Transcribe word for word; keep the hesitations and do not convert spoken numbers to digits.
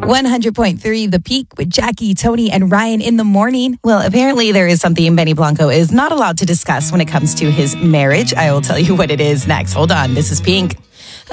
one hundred point three The Peak with Jackie, Tony, and Ryan in the morning. Well, apparently there is something Benny Blanco is not allowed to discuss when it comes to his marriage. I will tell you what it is next. Hold on. This is Pink.